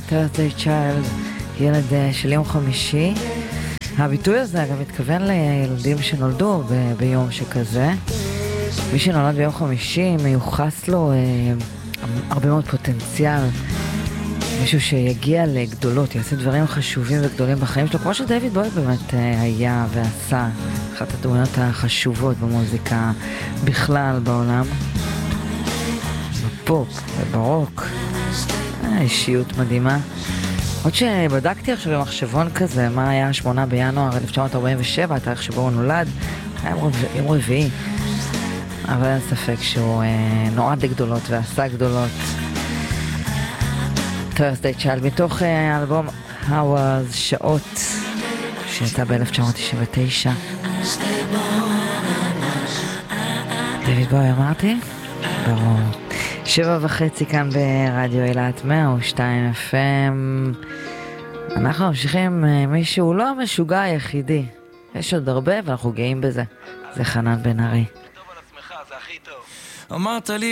Thursday Child, ילד של יום חמישי. הביטוי הזה אגב מתכוון לילדים שנולדו ביום שכזה. מי שנולד ביום חמישי מיוחס לו הרבה מאוד פוטנציאל, מישהו שיגיע לגדולות, יעשה דברים חשובים וגדולים בחיים שלו, כמו שדייוויד בוי באמת היה ועשה, אחת הדמויות החשובות במוזיקה בכלל בעולם, בפופ וברוק. אישיות מדהימה. עוד שבדקתי עכשיו במחשבון כזה מה היה 8 בינואר 1947, התאריך שבו הוא נולד, היה יום רביעי, אבל אין ספק שהוא נועד לגדולות ועשה גדולות. Thursday Child מתוך האלבום Hours, שעות, שיצא ב-1999. דייוויד בוי אמרתי? ברור. 7:30 כאן ברדיו אילת 102 FM. אנחנו ממשיכים מישהו לא המשוגע היחידי, יש עוד הרבה ואנחנו גאים בזה. זה חנן בן ארי. אמרת לי